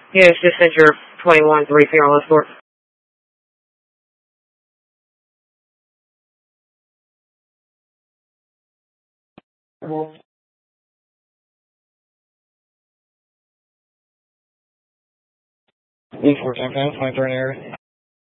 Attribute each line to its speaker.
Speaker 1: Yes, just sent your 21-3 funeral escort.
Speaker 2: E14 23 area.